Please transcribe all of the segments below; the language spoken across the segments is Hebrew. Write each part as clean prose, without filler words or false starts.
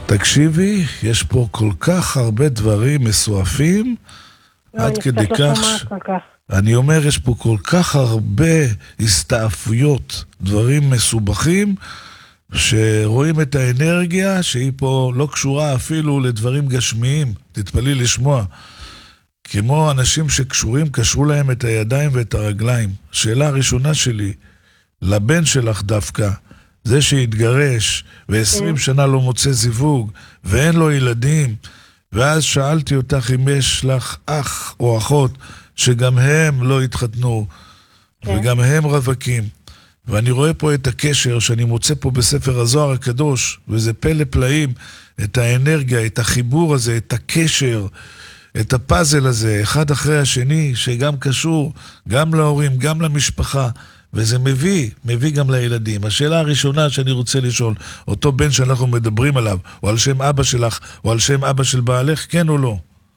תקשיבי, יש פה כל כך הרבה דברים מסועפים, עד כדי כך אני אומר, יש פה כל כך הרבה הסתעפויות, דברים מסובכים, שרואים את האנרגיה שהיא פה לא קשורה אפילו לדברים גשמיים, תתפלאי לשמוע. כמו אנשים שקשורים, קשרו להם את הידיים ואת הרגליים. שאלה הראשונה שלי, לבן שלך דווקא, זה שהתגרש ו20 שנה לא מוצא זיווג ואין לו ילדים, ואז שאלתי אותך אם יש לך אח או אחות שגם הם לא התחתנו וגם הם רווקים, ואני רואה פה את הקשר שאני מוצא פה בספר הזוהר הקדוש, וזה פלא פלאים, את האנרגיה, את החיבור הזה, את הקשר, את הפאזל הזה, אחד אחרי השני, שגם קשור גם להורים, גם למשפחה, וזה מביא גם לילדים. השאלה הראשונה שאני רוצה לשאול, אותו בן שאנחנו מדברים עליו, או על שם אבא שלך, או על שם אבא של בעלך, כן או לא?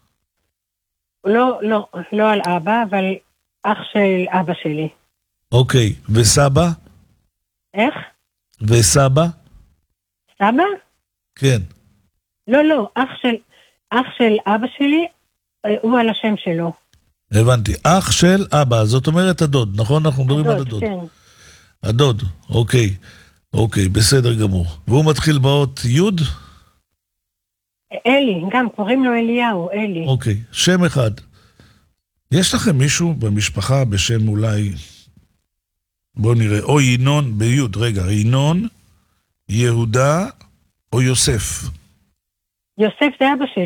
לא על אבא, אבל אח של אבא שלי. אוקיי, וסבא? איך? וסבא? סבא? כן. לא, אח של אבא שלי, הוא על השם שלו. הבנתי, אח של אבא, זאת אומרת הדוד, נכון? אנחנו מדברים על הדוד. כן. הדוד, אוקיי, בסדר גמור. והוא מתחיל באות י'? אלי, גם קוראים לו אליהו, אלי. אוקיי, שם אחד. יש לכם מישהו במשפחה בשם אולי, בואו נראה, או ינון בי', רגע, ינון, יהודה או יוסף? יוסף זה אבא שלי.